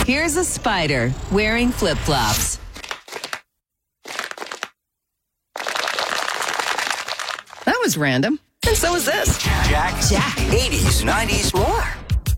Here's a spider wearing flip-flops. That was random. And so is this. Jack. 80s, 90s, more.